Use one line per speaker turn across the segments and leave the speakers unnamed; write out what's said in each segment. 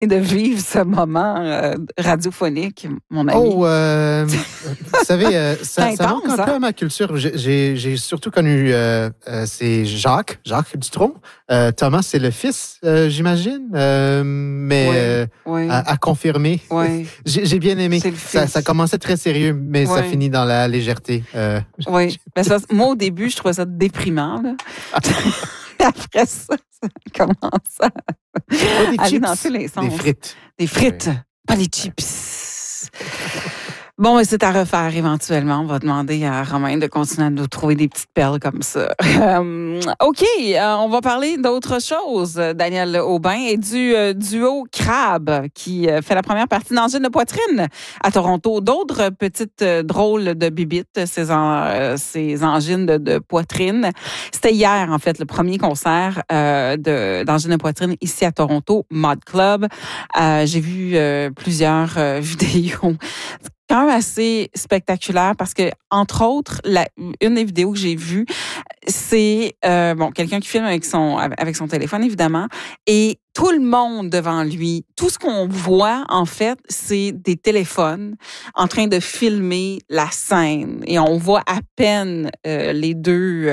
de vivre ce moment radiophonique, mon ami?
Oh, vous savez, ça
intense,
manque un peu à ma culture. J'ai surtout connu, c'est Jacques Dutronc. Thomas, c'est le fils, j'imagine, mais
oui.
À confirmer.
Oui.
J'ai bien aimé. Ça commençait très sérieux, mais ça finit dans la légèreté.
Oui. Ben moi, au début, je trouvais ça déprimant. Là. Après ça commence à aller dans tous les sens.
Des frites.
Des frites, pas les chips. Bon, mais c'est à refaire éventuellement. On va demander à Romain de continuer à nous trouver des petites perles comme ça. OK, on va parler d'autre chose, Daniel Aubin, et du duo Crabe qui fait la première partie d'Angine de poitrine à Toronto. D'autres petites drôles de bibites, ces angines de poitrine. C'était hier, en fait, le premier concert d'Angine de poitrine ici à Toronto, Mod Club. J'ai vu plusieurs vidéos quand même assez spectaculaire parce que, entre autres, une des vidéos que j'ai vues, c'est quelqu'un qui filme avec son téléphone, évidemment, et tout le monde devant lui, tout ce qu'on voit, en fait, c'est des téléphones en train de filmer la scène. Et on voit à peine les deux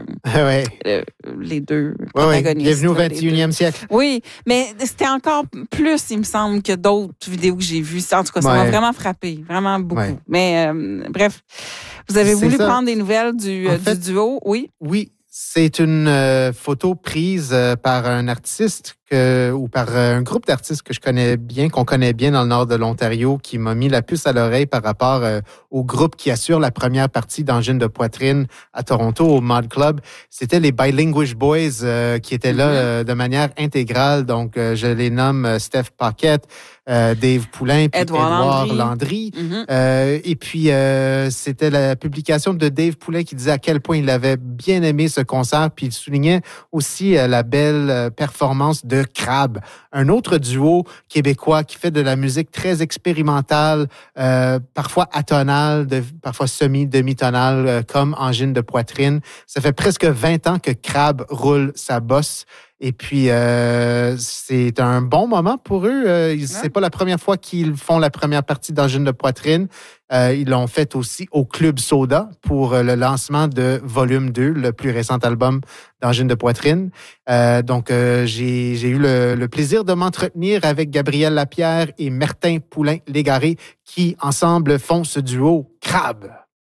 protagonistes.
Bienvenue au 21e siècle.
Oui, mais c'était encore plus, il me semble, que d'autres vidéos que j'ai vues. En tout cas, ça m'a vraiment frappé, vraiment beaucoup. Ouais. Mais bref, vous avez voulu prendre des nouvelles du duo, oui?
Oui. C'est une photo prise par un artiste ou par un groupe d'artistes que je connais bien, qu'on connaît bien dans le nord de l'Ontario, qui m'a mis la puce à l'oreille par rapport au groupe qui assure la première partie d'Angine de poitrine à Toronto, au Mod Club. C'était les Bilinguish Boys qui étaient là de manière intégrale. Donc, je les nomme Steph Paquette, Dave Poulain, puis Édouard Landry. Et puis, c'était la publication de Dave Poulain qui disait à quel point il avait bien aimé ce concert, puis il soulignait aussi la belle performance de Crabe, un autre duo québécois qui fait de la musique très expérimentale, parfois atonale, parfois demi-tonale, comme Angine de poitrine. Ça fait presque 20 ans que Crabe roule sa bosse. Et puis, c'est un bon moment pour eux. C'est pas la première fois qu'ils font la première partie d'Angine de poitrine. Ils l'ont fait aussi au Club Soda pour le lancement de Volume 2, le plus récent album d'Angine de poitrine. Donc, j'ai eu le plaisir de m'entretenir avec Gabriel Lapierre et Martin Poulain-Légaré qui, ensemble, font ce duo Crabe.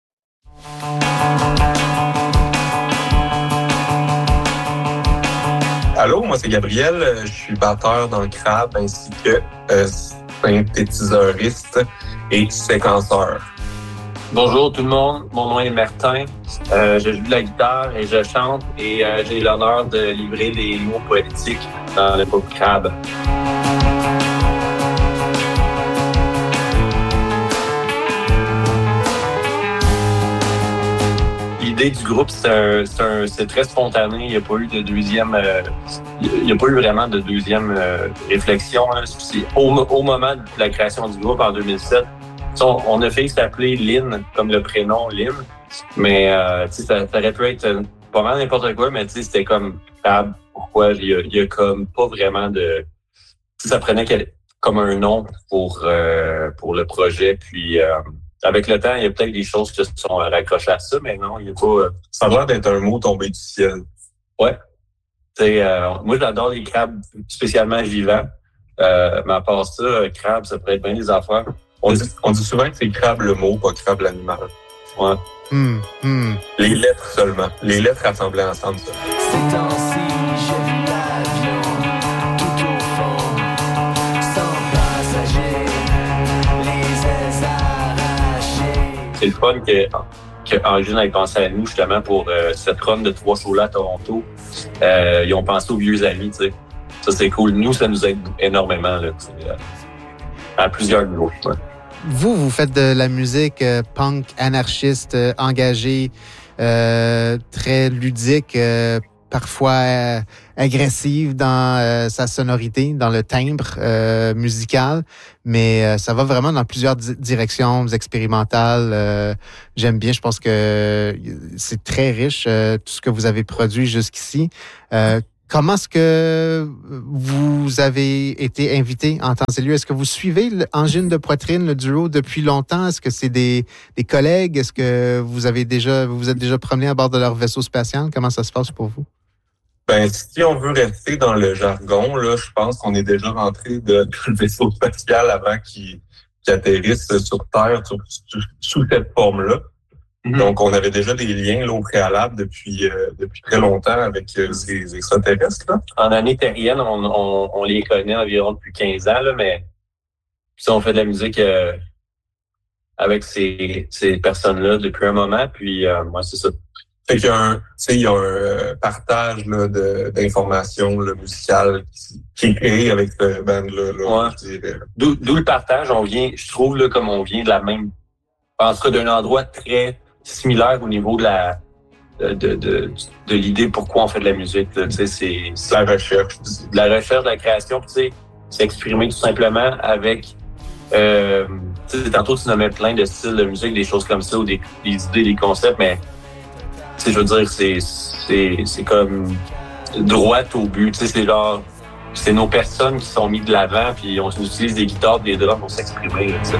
Allô, moi c'est Gabriel, je suis batteur dans Crabe ainsi que synthétiseuriste et séquenceur.
Bonjour tout le monde, mon nom est Martin, je joue de la guitare et je chante et j'ai l'honneur de livrer des mots poétiques dans le groupe Crabe. L'idée du groupe, c'est très spontané. Il n'y a pas eu de deuxième... il n'y a pas eu vraiment de deuxième réflexion. Hein. Au moment de la création du groupe en 2007, on a fait s'appeler Lynn, comme le prénom Lynn. Mais ça aurait pu être pas mal n'importe quoi, mais c'était comme Crabe. Pourquoi? Il y a comme pas vraiment de... Ça prenait comme un nom pour le projet. Puis... avec le temps, il y a peut-être des choses qui se sont raccrochées à ça, mais non, il n'y a pas...
Ça a l'air d'être un mot tombé du ciel.
Ouais. Moi, j'adore les crabes, spécialement vivants. Mais à part ça, crabe, ça pourrait être bien des affaires.
On dit souvent que c'est crabe le mot, pas crabe l'animal.
Ouais.
Les lettres seulement. Les lettres rassemblées ensemble, ça.
Ces temps-ci, j'ai vu l'avion tout au fond, sans passager, les ailes arrachées.
C'est le fun que Angine ait pensé à nous, justement, pour cette run de 3 shows-là à Toronto. Ils ont pensé aux vieux amis, tu sais. Ça, c'est cool. Nous, ça nous aide énormément, là, à plusieurs niveaux. Ouais.
Vous faites de la musique punk, anarchiste, engagée, très ludique, parfois agressive dans sa sonorité, dans le timbre musical, mais ça va vraiment dans plusieurs directions expérimentales. J'aime bien, je pense que c'est très riche tout ce que vous avez produit jusqu'ici. Comment est-ce que vous avez été invité en temps et lieu? Est-ce que vous suivez Angine de poitrine, le duo, depuis longtemps? Est-ce que c'est des collègues? Est-ce que vous êtes déjà promené à bord de leur vaisseau spatial? Comment ça se passe pour vous?
Ben, si on veut rester dans le jargon, là, je pense qu'on est déjà rentré dans le vaisseau spatial avant qu'il atterrisse sur Terre sous cette forme-là. Mm-hmm. Donc, on avait déjà des liens là, au préalable depuis très longtemps avec ces extraterrestres. Là.
En année terrienne, on les connaît environ depuis 15 ans, là, mais puis on fait de la musique avec ces personnes-là depuis un moment. Puis, moi, c'est ça.
Fait qu'il y a un partage là, d'informations là, musicales qui est créé avec ce band-là. Là, je dirais.
D'où le partage. Je trouve, là, comme on vient de la même... En tout cas, d'un endroit très similaire au niveau de l'idée pourquoi on fait de la musique. Là, c'est
la recherche.
De la recherche, de la création. C'est exprimer tout simplement avec... tantôt, tu nommais plein de styles de musique, des choses comme ça, ou des idées, des concepts, mais... je veux dire, c'est comme droit au but. C'est nos personnes qui sont mises de l'avant, puis on utilise des guitares, des drums pour s'exprimer. Là,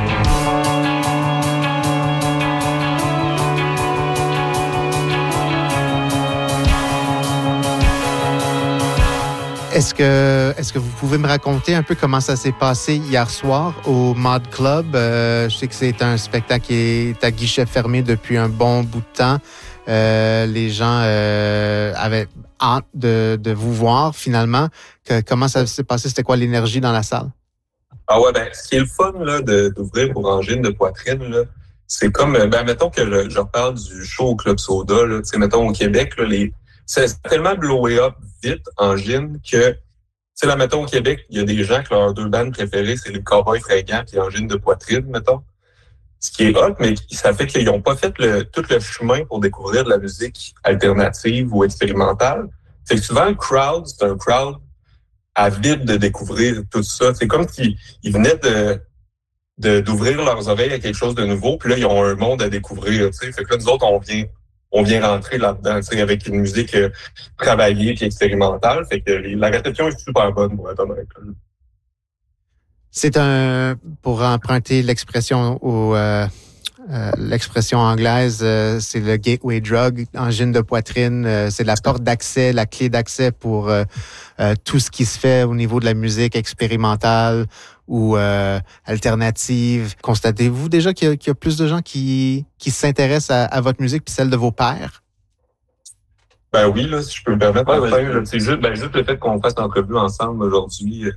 Est-ce que vous pouvez me raconter un peu comment ça s'est passé hier soir au Mod Club? Je sais que c'est un spectacle qui est à guichet fermé depuis un bon bout de temps. Les gens avaient hâte de vous voir finalement. Comment ça s'est passé? C'était quoi l'énergie dans la salle?
Ah ouais, ben ce qui est le fun là d'ouvrir pour Angine de poitrine, là, c'est comme mettons que je reparle du show au Club Soda, là, mettons au Québec, là, c'est tellement blowé up vite, Angine, que là, mettons au Québec, il y a des gens que leurs deux bandes préférées, c'est les Cowboys Fringants et Angine de poitrine, mettons. Ce qui est hot, mais ça fait qu'ils n'ont pas fait tout le chemin pour découvrir de la musique alternative ou expérimentale. C'est que souvent, le crowd, c'est un crowd avide de découvrir tout ça. C'est comme s'ils venaient d'ouvrir leurs oreilles à quelque chose de nouveau, puis là, ils ont un monde à découvrir. T'sais. Fait que là, nous autres, on vient rentrer là-dedans, avec une musique travaillée et expérimentale. Fait que la réception est super bonne pour être honnête.
C'est pour emprunter l'expression l'expression anglaise, c'est le gateway drug, angine de poitrine. C'est la porte d'accès, la clé d'accès pour tout ce qui se fait au niveau de la musique expérimentale ou alternative. Constatez-vous déjà qu'il y a plus de gens qui s'intéressent à votre musique puis celle de vos pairs?
Ben oui, là, si je peux me permettre. C'est juste le fait qu'on fasse l'entrevue ensemble aujourd'hui.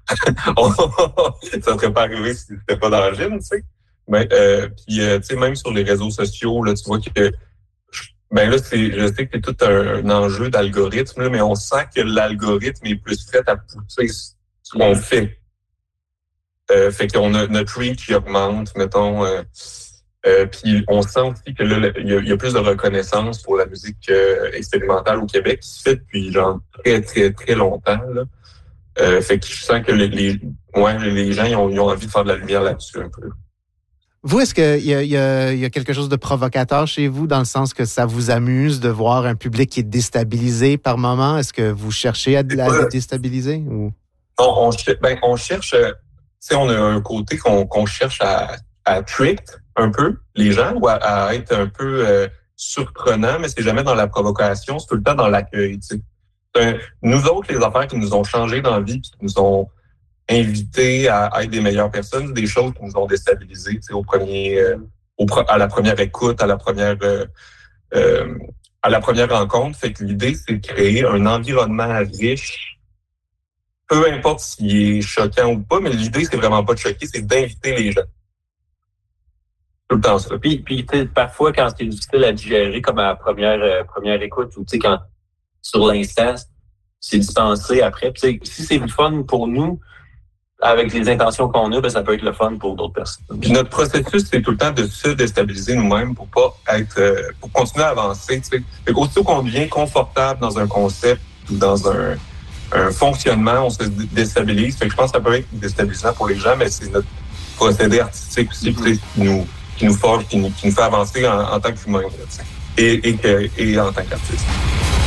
Ça serait pas arrivé si c'était pas dans le gym, tu sais. Mais puis tu sais, même sur les réseaux sociaux, là, tu vois que je sais que c'est tout un enjeu d'algorithme, là, mais on sent que l'algorithme est plus fait à pousser ce qu'on fait. Fait qu'on a notre reach qui augmente, mettons. Puis on sent aussi que là, il y a plus de reconnaissance pour la musique expérimentale au Québec qui se fait depuis genre très, très, très longtemps, là. Fait que je sens que les gens ils ont envie de faire de la lumière là-dessus un peu.
Vous, est-ce qu'il y a quelque chose de provocateur chez vous dans le sens que ça vous amuse de voir un public qui est déstabilisé par moment? Est-ce que vous cherchez à le déstabiliser? Ou?
On cherche, tu sais, on a un côté qu'on cherche à trick un peu les gens ou à être un peu surprenant, mais c'est jamais dans la provocation, c'est tout le temps dans l'accueil, tu sais. Nous autres, les affaires qui nous ont changé dans la vie, qui nous ont invités à être des meilleures personnes, des choses qui nous ont déstabilisés, tu sais, à la première écoute, à la première rencontre. Fait que l'idée, c'est de créer un environnement riche, peu importe s'il est choquant ou pas, mais l'idée, c'est vraiment pas de choquer, c'est d'inviter les gens. Tout le temps ça.
Puis parfois, quand c'est difficile à digérer, comme à la première écoute, ou tu sais, quand sur l'instant, c'est dispensé après. Puis, si c'est le fun pour nous, avec les intentions qu'on a, ben, ça peut être le fun pour d'autres personnes.
Puis notre processus, c'est tout le temps de se déstabiliser nous-mêmes pour pas être, pour continuer à avancer. Tu sais. Fait qu'aussitôt qu'on devient confortable dans un concept ou dans un fonctionnement, on se déstabilise. Fait que je pense que ça peut être déstabilisant pour les gens, mais c'est notre procédé artistique aussi qui nous forge, qui nous fait avancer en tant qu'humain, et en tant qu'artiste.